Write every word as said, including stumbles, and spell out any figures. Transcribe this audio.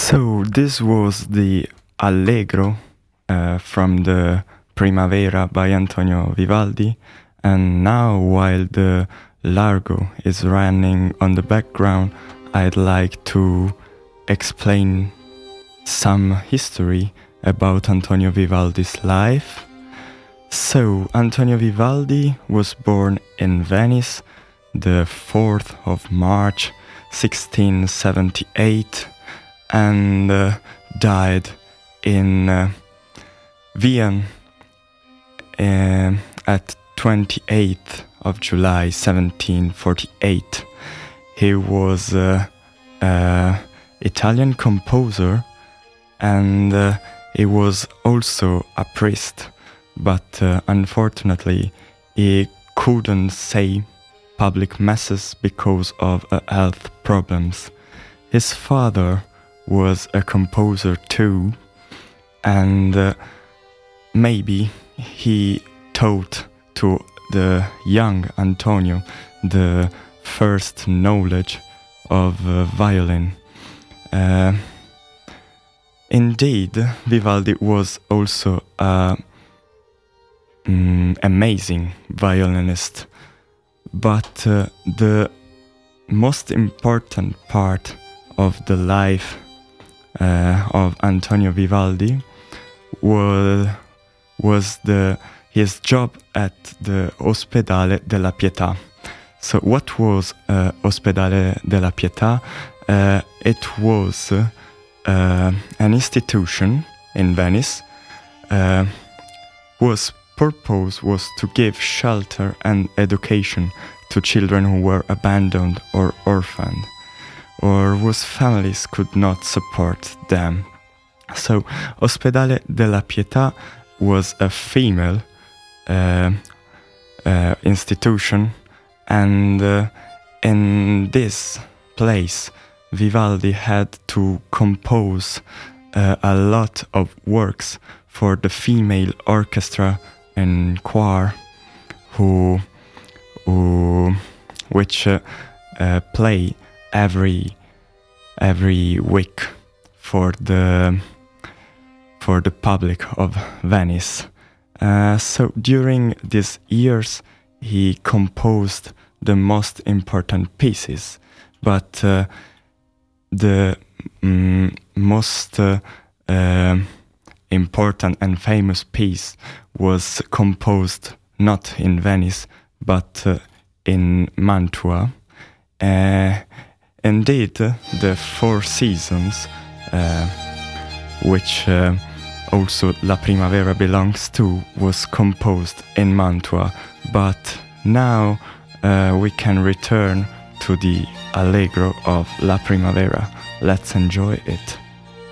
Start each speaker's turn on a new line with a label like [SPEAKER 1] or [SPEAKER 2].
[SPEAKER 1] So this was the Allegro uh, from the Primavera by Antonio Vivaldi, and now while the Largo is running on the background, I'd like to explain some history about Antonio Vivaldi's life. So, Antonio Vivaldi was born in Venice the fourth of March sixteen seventy-eight and uh, died in uh, Vienna uh, at twenty-eighth of July seventeen forty-eight. He was an uh, uh, Italian composer, and uh, he was also a priest, but uh, unfortunately he couldn't say public masses because of uh, health problems. His father was a composer too, and uh, maybe he taught to the young Antonio the first knowledge of uh, violin. Uh, indeed, Vivaldi was also an mm, amazing violinist, but uh, the most important part of the life uh, of Antonio Vivaldi was, was the his job at the Ospedale della Pietà. So what was uh, Ospedale della Pietà? Uh, it was uh, uh, an institution in Venice uh, whose purpose was to give shelter and education to children who were abandoned or orphaned, or whose families could not support them. So Ospedale della Pietà was a female uh, uh, institution, and uh, in this place Vivaldi had to compose uh, a lot of works for the female orchestra and choir who, who which uh, uh, play every every week for the for the public of Venice. Uh, so during these years he composed the most important pieces, but uh, the mm, most uh, uh, important and famous piece was composed not in Venice but uh, in Mantua. Uh, indeed, uh, the Four Seasons, uh, which uh, also La Primavera belongs to, was composed in Mantua, but now uh, we can return to the Allegro of La Primavera. Let's enjoy it.